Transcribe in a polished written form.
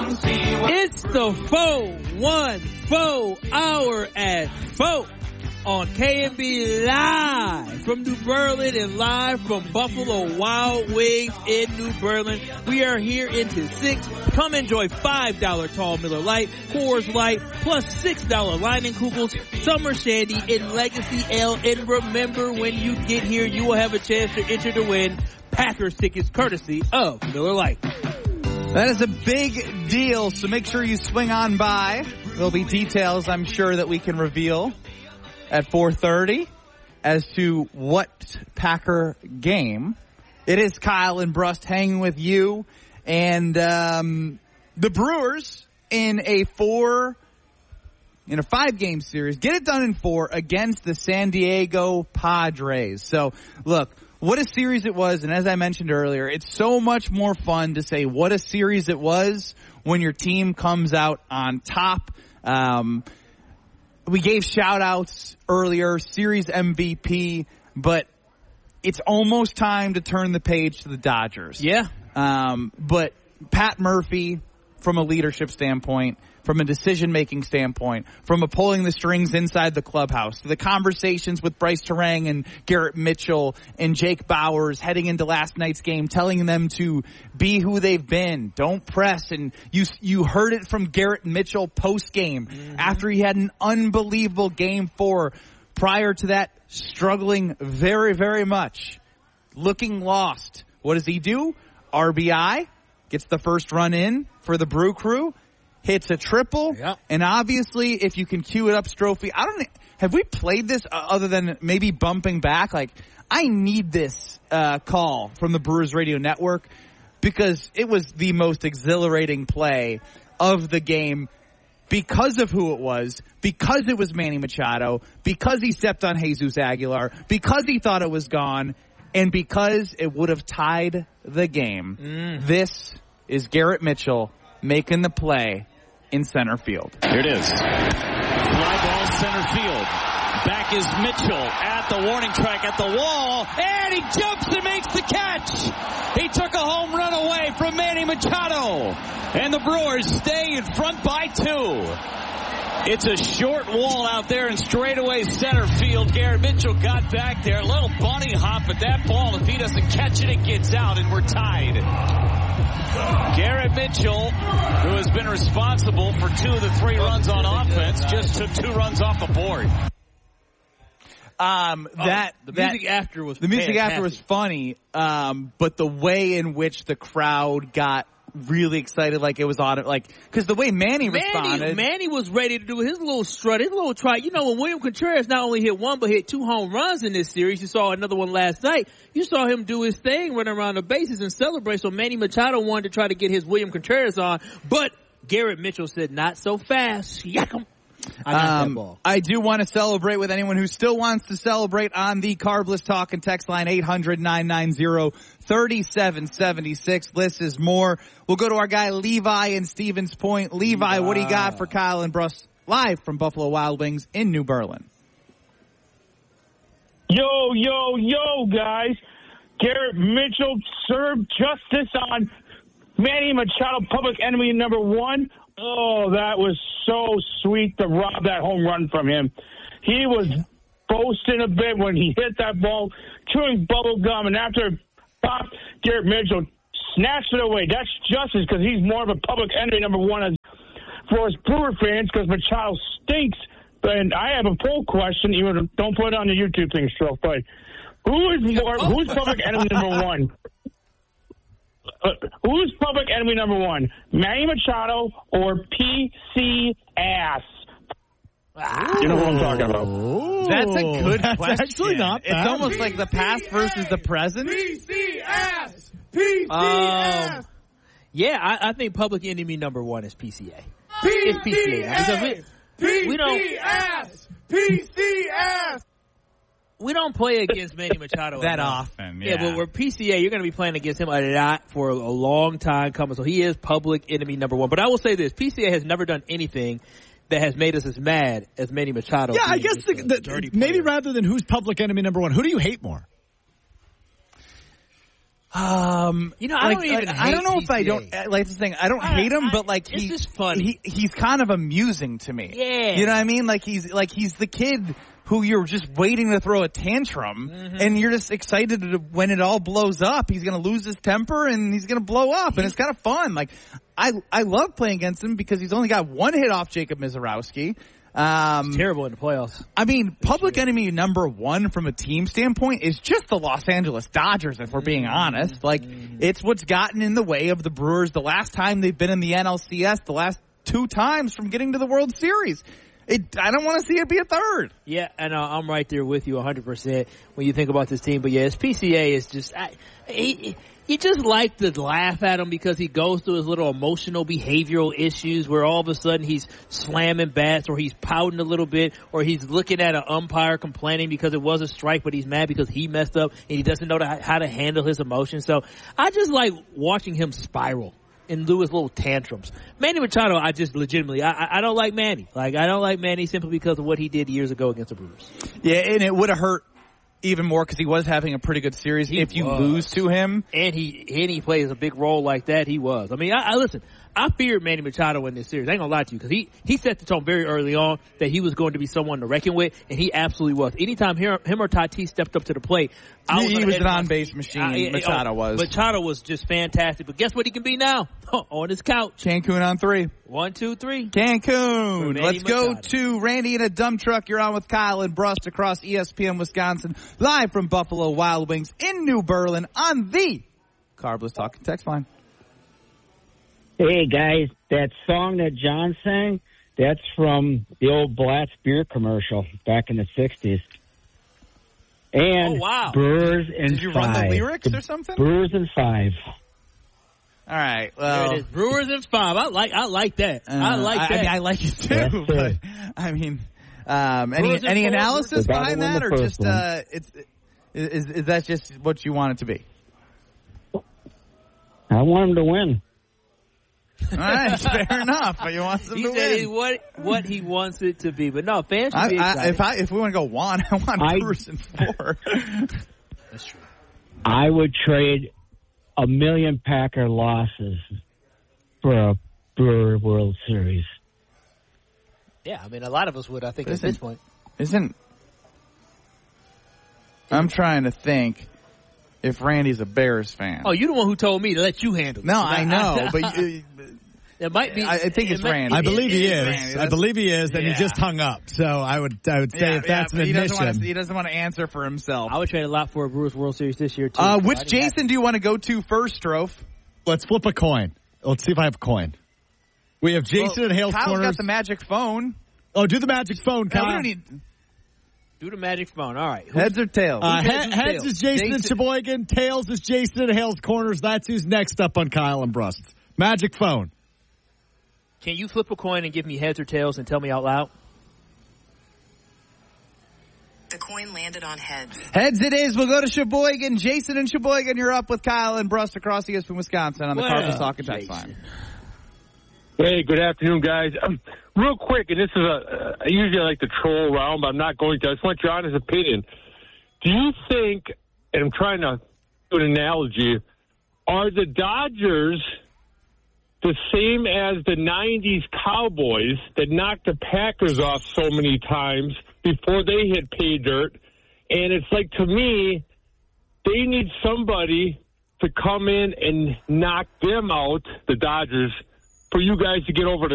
It's the 414 hour at 4 on KMB live from New Berlin and live from Buffalo Wild Wings in New Berlin. We are here into 6. Come enjoy $5 Tall Miller Lite, Coors Light, plus $6 Leinenkugels, Summer Shandy, and Legacy Ale. And remember, when you get here, you will have a chance to enter to win Packers tickets courtesy of Miller Lite. That is a big deal, so make sure you swing on by. There'll be details, I'm sure, that we can reveal at 4:30 as to what Packer game. It is Kyle and Brust hanging with you, and the Brewers in a 5-game series get it done in 4 against the San Diego Padres. So, look, what a series it was, and as I mentioned earlier, it's so much more fun to say what a series it was when your team comes out on top. We gave shout-outs earlier, series MVP, but it's almost time to turn the page to the Dodgers. Yeah. But Pat Murphy, from a leadership standpoint, from a decision-making standpoint, from a pulling the strings inside the clubhouse, the conversations with Bryce Terang and Garrett Mitchell and Jake Bowers heading into last night's game, telling them to be who they've been, don't press. And you heard it from Garrett Mitchell post-game after he had an unbelievable Game 4. Prior to that, struggling very, very much, looking lost. What does he do? RBI, gets the first run in for the Brew Crew, hits a triple, and obviously, if you can cue it up, Strophy, have we played this other than maybe bumping back? Like, I need this call from the Brewers Radio Network because it was the most exhilarating play of the game because of who it was, because it was Manny Machado, because he stepped on Jesus Aguilar, because he thought it was gone, and because it would have tied the game. This is Garrett Mitchell making the play in center field. Here it is. Fly ball center field. Back is Mitchell at the warning track at the wall, and he jumps and makes the catch. He took a home run away from Manny Machado, and the Brewers stay in front by 2. It's a short wall out there in straightaway center field. Garrett Mitchell got back there. A little bunny hop at that ball. If he doesn't catch it, it gets out, and we're tied. Garrett Mitchell, who has been responsible for 2 of the 3 runs on offense, just took 2 runs off the board. The music after was funny, but the way in which the crowd got really excited, like it was on it, like, because the way Manny responded. Manny was ready to do his little strut, his little try. You know, when William Contreras not only hit 1, but hit 2 home runs in this series, you saw another one last night. You saw him do his thing, run around the bases and celebrate. So Manny Machado wanted to try to get his William Contreras on, but Garrett Mitchell said, not so fast. Yak 'em. I do want to celebrate with anyone who still wants to celebrate on the Carbless Talk and text line 800-990-3776. List is more. We'll go to our guy Levi in Stevens Point. Levi, what do you got for Kyle and Bruss live from Buffalo Wild Wings in New Berlin? Yo, guys. Garrett Mitchell served justice on Manny Machado, public enemy number 1. Oh, that was so sweet to rob that home run from him. He was boasting a bit when he hit that ball, chewing bubble gum, and after it popped, Garrett Mitchell snatched it away. That's justice because he's more of a public enemy number 1 for us Brewer fans because Machado stinks. And I have a poll question. Even don't put it on the YouTube thing, Stroke, but who's public enemy number 1? Who's public enemy number 1? Manny Machado or PC ass? You know what I'm talking about. That's a good question. That's actually not bad. It's almost like the past versus the present. PC ass! PC ass! Yeah, I think public enemy number 1 is PCA. It's PCA. PC ass! We don't play against Manny Machado that often. Yeah, but we're PCA. You're going to be playing against him a lot for a long time coming. So he is public enemy number 1. But I will say this: PCA has never done anything that has made us as mad as Manny Machado. Yeah, I guess maybe rather than who's public enemy number 1, who do you hate more? I don't know if I PCA. don't like this thing. I don't hate him, but like it's just funny. He's kind of amusing to me. Yeah. You know what I mean? Like he's the kid who you're just waiting to throw a tantrum, and you're just excited when it all blows up. He's going to lose his temper, and he's going to blow up, and it's kind of fun. Like, I love playing against him because he's only got one hit off Jacob Misiorowski. It's terrible in the playoffs. I mean, public enemy number one from a team standpoint is just the Los Angeles Dodgers, if we're being honest. Like, it's what's gotten in the way of the Brewers the last time they've been in the NLCS, the last 2 times from getting to the World Series. I don't want to see it be a third. Yeah, and I'm right there with you 100% when you think about this team. But yeah, his PCA is just, you just like to laugh at him because he goes through his little emotional behavioral issues where all of a sudden he's slamming bats or he's pouting a little bit or he's looking at an umpire complaining because it was a strike, but he's mad because he messed up and he doesn't know how to handle his emotions. So I just like watching him spiral and do his little tantrums. Manny Machado, I just legitimately, I don't like Manny. Like, I don't like Manny simply because of what he did years ago against the Brewers. Yeah, and it would have hurt even more because he was having a pretty good series. If you lose to him. And he plays a big role like that, he was. I mean, listen, I feared Manny Machado in this series. I ain't gonna lie to you because he set the tone very early on that he was going to be someone to reckon with, and he absolutely was. Anytime him or Tatis stepped up to the plate, he was an on-base machine. Machado was. Machado was just fantastic. But guess what he can be now? On his couch. Cancun on 3. 1, 2, 3. Cancun. Let's go Machado. to Randy in a dump truck. You're on with Kyle and Brust across ESPN Wisconsin, live from Buffalo Wild Wings in New Berlin on the Carbless Talking Text Line. Hey, guys, that song that John sang, that's from the old Blatz beer commercial back in the 60s. And Brewers in 5. Did you run the lyrics or something? Brewers in 5. All right. Well, there it is. Brewers in 5. I like that. I like that. I mean, I like it too. But I mean, any analysis behind that, or just is that just what you want it to be? I want him to win. All right, fair enough. But you want him to win. What he wants it to be, but no, fans should be excited. If we want to go one, I want Brewers in 4. That's true. I would trade 1 million Packer losses for a Brewer World Series. Yeah, I mean, a lot of us would, I think, at this point. I'm trying to think if Randy's a Bears fan. Oh, you're the one who told me to let you handle it. No, I know, but it might be. I think it's Randy. I believe he is. I believe he is, and he just hung up. So I would say if that's an admission. He doesn't want to answer for himself. I would trade a lot for a Brewers World Series this year, too. Which Jason do you want to go to first, Strofe? Let's flip a coin. Let's see if I have a coin. We have Jason at Hales Kyle's Corners. Got the magic phone. Oh, do the magic phone, Kyle. No, we don't need... Do the magic phone. All right. Heads or tails? Heads is Jason and Sheboygan. Tails is Jason at Hales Corners. That's who's next up on Kyle and Brust. Magic phone. Can you flip a coin and give me heads or tails and tell me out loud? The coin landed on heads. Heads it is. We'll go to Sheboygan. Jason and Sheboygan, you're up with Kyle and Brust across ESPN Wisconsin on the Carbless Talking Text Line. Hey, good afternoon, guys. Real quick, and this is I usually like to troll around, but I'm not going to. I just want your honest opinion. Do you think, and I'm trying to do an analogy, are the Dodgers the same as the 90s Cowboys that knocked the Packers off so many times before they hit pay dirt? And it's like, to me, they need somebody to come in and knock them out, the Dodgers, for you guys to get over the